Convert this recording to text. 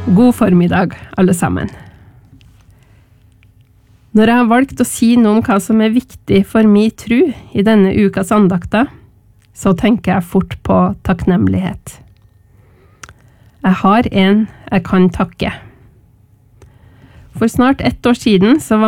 God formiddag, alle sammen. Når jeg har valgt å si noe om hva som viktig for min tro i denne ukas andakter, så tenker jeg fort på takknemlighet. Jeg har en jeg kan takke. For snart 1 år siden så var